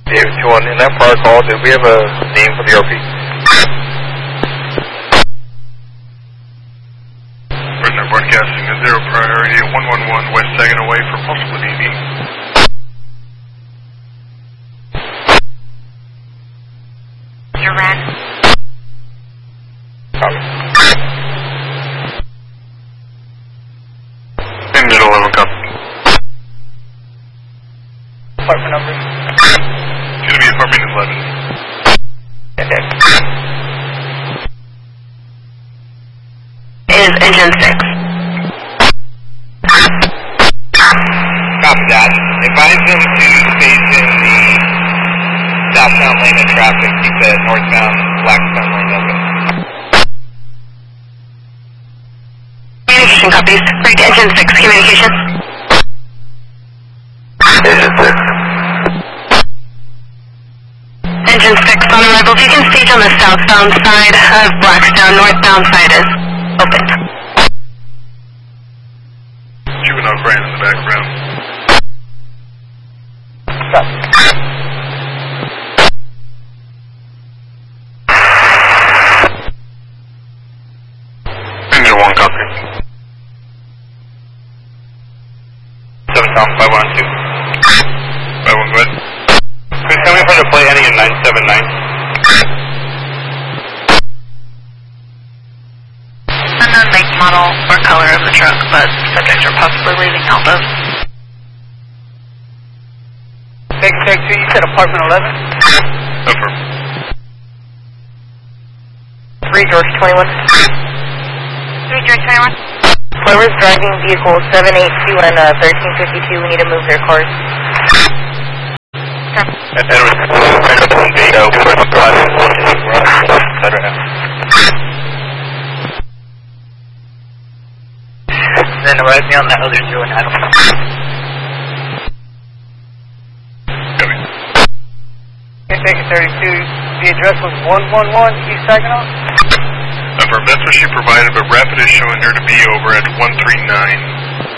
Dave 2-1, in that prior call, did we have a name for the RP? Prisoner broadcasting a 0 priority at 111 West Saginaw Way for possible DV. Duran. Copy. Middle 11, copy. Apartment number? It's going to be apartment 11. Okay. Is engine 6. Copy that. Advise them to station the southbound lane of traffic. Keep the northbound Blackstone lane open. Communication copies. Break to engine 6. Communication. Engine 6. Engine 6 on arrival. If you can stage on the southbound side of Blackstone, northbound side is open. Juvenile Brand in the background. Stop. Engine 1, copy. 7 Tom 512. 5-1, go ahead. Please tell me if I to play ending in 979. Unknown make, model, or color of the truck, but subjects are possibly leaving Alpha. Take 2, you said apartment 11? Affirm. 3 George 21. 3 George 21. Whoever's driving vehicle 782 and 1352, we need to move their cars. Then arrive me on that other 2 and Adam. Copy. Take 32, the address was 111 East Saginaw? Affirm. That's what she provided, but Rapid is showing her to be over at 139.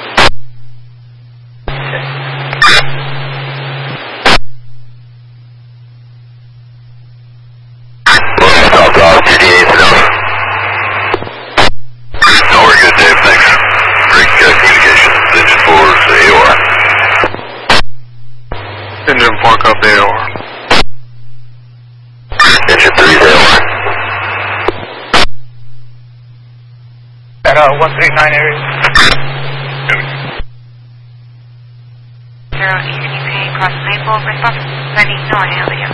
No, we're good, Dave. Thanks. Great communications. Engine 4 is AOR. Engine 4, copy AOR. Engine 3 is AOR. At 139 area. Copy. 0 Eastern UK, cross Maple, response 30, no one area.